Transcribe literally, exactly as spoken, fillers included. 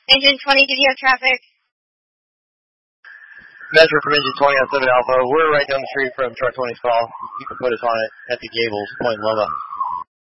Engine twenty, did you have traffic? Measure from engine twenty on seven Alpha. We're right down the street from truck twenty's call. You can put us on it at the Gables, Point Loma.